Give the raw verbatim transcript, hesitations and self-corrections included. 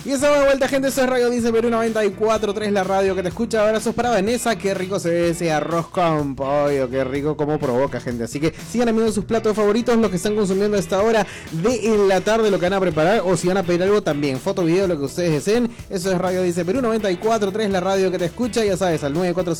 Y estamos de vuelta, gente. Eso es Radio Dice Perú noventa y cuatro punto tres, la radio que te escucha. Abrazos para Vanessa. Qué rico se ve ese arroz con pollo. Qué rico como provoca, gente. Así que sigan amigos sus platos favoritos, los que están consumiendo a esta hora de la tarde, lo que van a preparar. O si van a pedir algo también, foto, video, lo que ustedes deseen. Eso es Radio Dice Perú noventa y cuatro punto tres, la radio que te escucha. Ya sabes, al nueve cuatro